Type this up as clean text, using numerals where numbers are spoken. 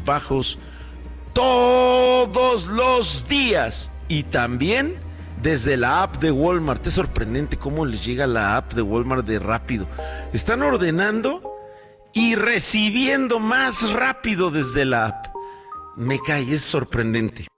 precios bajos todos los días y también desde la app de Walmart. Es sorprendente cómo les llega la app de Walmart de rápido. Están ordenando y recibiendo más rápido desde la app. Me cae, es sorprendente.